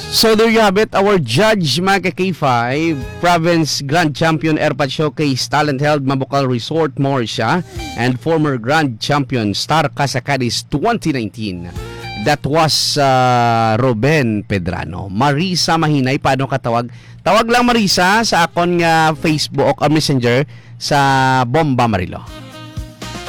So there you have it, our judge mga ka-K5, Province Grand Champion Airpad Showcase Talent held Mabukal Resort Morisha and former Grand Champion Star Casacadis 2019. That was Ruben Pedrano. Marisa Mahinay, paano katawag? Tawag lang Marisa sa akon nga Facebook o Messenger sa Bomba Marilo.